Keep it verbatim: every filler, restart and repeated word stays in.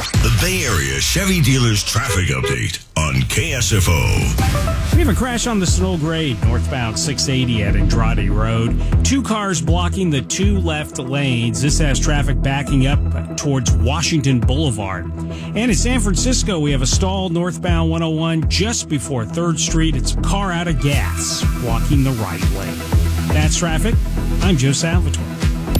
The Bay Area Chevy Dealers Traffic Update on K S F O. We have a crash on the Snow Grade, northbound six eighty at Andrade Road. Two cars blocking the two left lanes. This has traffic backing up towards Washington Boulevard. And in San Francisco, we have a stall northbound one oh one just before third Street. It's a car out of gas blocking the right lane. That's traffic. I'm Joe Salvatore.